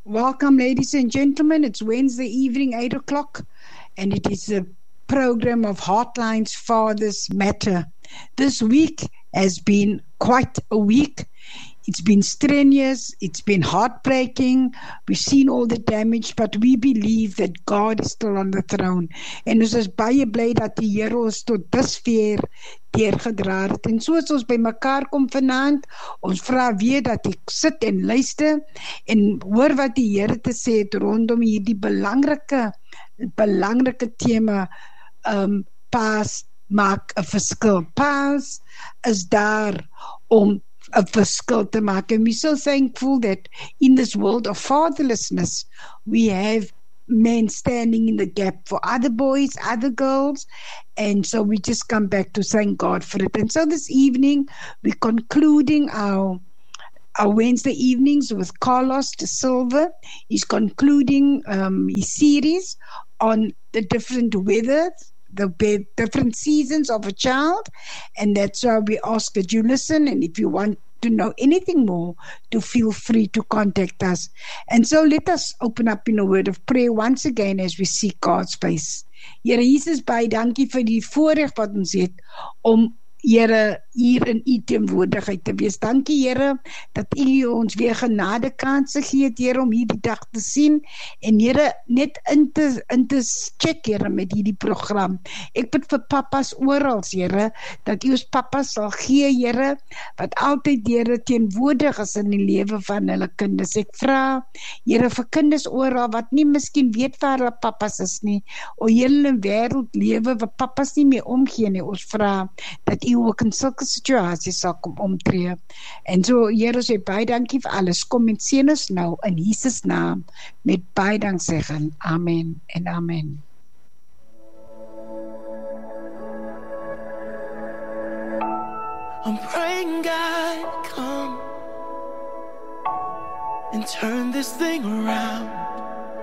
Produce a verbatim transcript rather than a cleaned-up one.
Welcome, ladies and gentlemen. It's Wednesday evening, eight o'clock, and it is a program of Heartline's Fathers Matter. This week has been quite a week. It's been strenuous, it's been heartbreaking, we've seen all the damage, but we believe that God is still on the throne. En ons is baie bly dat die Here ons tot dusver deurgedra het. En soos ons by mekaar kom vanaand, ons vra weer dat ek sit en luister en hoor wat die Here te sê het rondom hierdie belangrike, belangrike tema, um, paas maak 'n verskil. Paas is daar om a verskil te maak. And we're so thankful that in this world of fatherlessness, we have men standing in the gap for other boys, other girls, and so we just come back to thank God for it. And so this evening, we're concluding our our Wednesday evenings with Carlos de Silva. He's concluding um, his series on the different weathers, the different seasons of a child, and that's why we ask that you listen, and if you want to know anything more, to feel free to contact us. And so let us open up in a word of prayer once again as we seek God's face. Here Jesus, baie dankie vir die voorreg wat ons het om Here hier in u teenwoordigheid te wees. Dankie Here dat u ons weer genade kanse gee het, Here, om hierdie dag te sien en Here net in te, in te check, Here, met hierdie program. Ek bid vir papas oral, Here, dat u ons papas sal gee, Here, wat altyd, Here, teenwoordig is in die lewe van hulle kinders. Ek vra, Here, vir kinders oral wat nie miskien weet waar hulle papas is nie, o hele wêreld lewe wat papas nie meer omgee nie. Ons vra dat u ook in sulke situasies sal kom omtree. En so, Here, sê baie dankie vir alles. Kom en seën ons nou in Jesus naam met baie danksegging. Amen en amen. I'm praying God come and turn this thing around.